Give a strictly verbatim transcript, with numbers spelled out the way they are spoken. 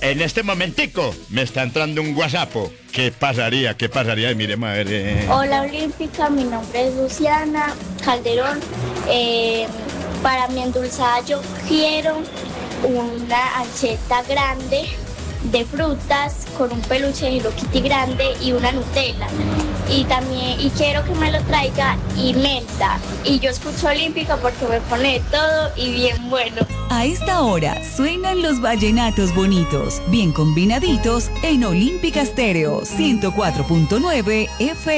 En este momentico me está entrando un WhatsApp. ¿Qué pasaría? ¿Qué pasaría? Miremos a ver. Eh. Hola Olímpica, mi nombre es Luciana Calderón. Eh, para mi endulzada yo quiero una ancheta grande de frutas con un peluche de Hello Kitty grande y una Nutella. Y también, y quiero que me lo traiga Imelda. Y yo escucho Olímpica porque me pone todo y bien bueno. A esta hora suenan los vallenatos bonitos, bien combinaditos en Olímpica Estéreo ciento cuatro punto nueve F M.